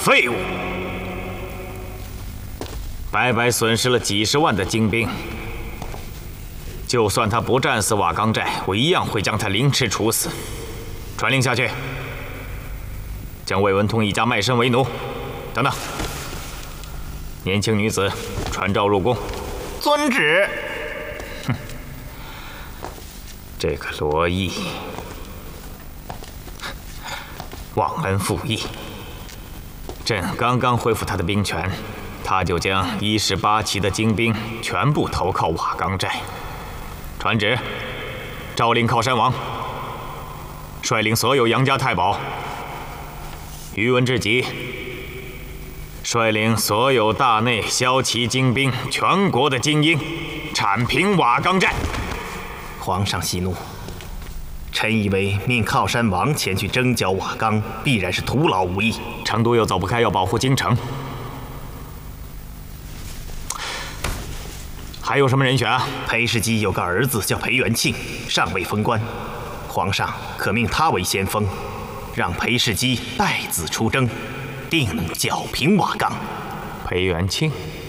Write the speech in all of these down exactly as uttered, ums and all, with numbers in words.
废物，白白损失了几十万的精兵。就算他不战死瓦岗寨，我一样会将他凌迟处死。传令下去，将魏文通一家卖身为奴。等等，年轻女子传召入宫。 遵旨。 哼，这个罗毅忘恩负义。朕刚刚恢复他的兵权，他就将一十八旗的精兵全部投靠瓦岗寨。传旨，诏令靠山王率领所有杨家太保，宇文智及率领所有大内骁骑精兵，全国的精英，铲平瓦岗寨。 皇上息怒，臣以为命靠山王前去征剿瓦岗，必然是徒劳无益。 成都又走不开，要保护京城，还有什么人选啊？ 裴世基有个儿子叫裴元庆，尚未封官，皇上可命他为先锋，让裴世基带子出征，定能剿平瓦岗。 裴元庆，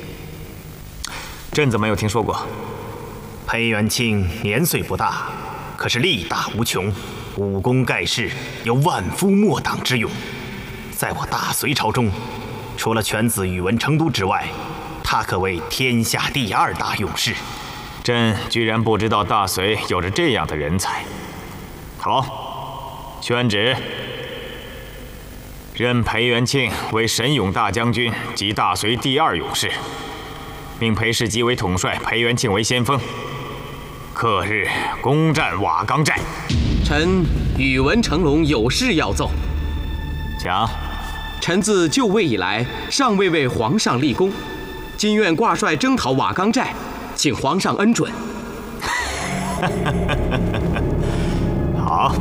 朕怎么没有听说过？ 裴元庆年岁不大，可是力大无穷，武功盖世，有万夫莫挡之勇。在我大隋朝中，除了犬子宇文成都之外，他可谓天下第二大勇士。 朕居然不知道大隋有着这样的人才。好，宣旨，任裴元庆为神勇大将军及大隋第二勇士，命裴世基为统帅，裴元庆为先锋，克日攻占瓦岗寨。 臣宇文成龙有事要奏。 讲。 臣自就位以来，尚未为皇上立功，今愿挂帅征讨瓦岗寨，请皇上恩准。 好，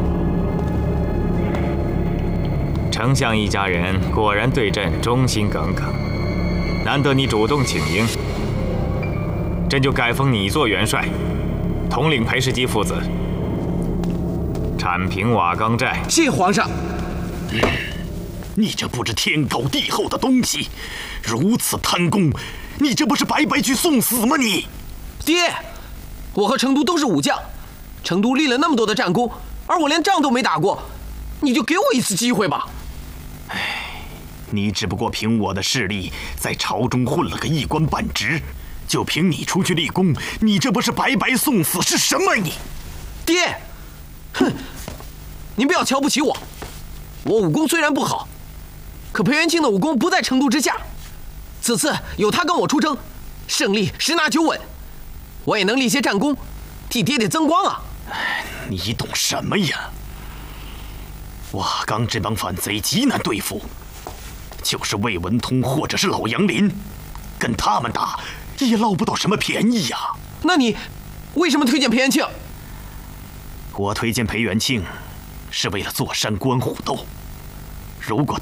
丞相一家人果然对朕忠心耿耿，难得你主动请缨，朕就改封你做元帅，统领裴世基父子，铲平瓦岗寨。 谢皇上。 嗯你这不知天高地厚的东西，如此贪功，你这不是白白去送死吗？你， 爹，我和成都都是武将，成都立了那么多的战功，而我连仗都没打过，你就给我一次机会吧。 唉，你只不过凭我的势力在朝中混了个一官半职，就凭你出去立功，你这不是白白送死是什么？你， 爹，哼，您不要瞧不起我，我武功虽然不好。可裴元庆的武功不在成都之下，此次有他跟我出征，胜利十拿九稳，我也能立些战功，替爹爹增光啊！ 你懂什么呀？瓦岗这帮反贼极难对付，就是魏文通或者是老杨林，跟他们打也捞不到什么便宜呀。 那你为什么推荐裴元庆？ 我推荐裴元庆，是为了坐山观虎斗。如果